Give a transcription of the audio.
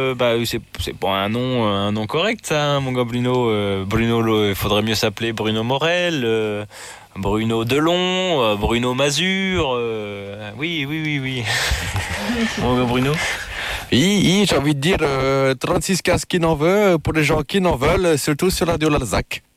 c'est pas un nom correct, ça, hein, mon gars Bruno. Bruno, il faudrait mieux s'appeler Bruno Morel, Bruno Delon, Bruno Mazur. Oui, oui, oui, oui. Mon gars Bruno. J'ai envie de dire 36 casques qui n'en veulent, pour les gens qui n'en veulent, surtout sur Radio Larzac.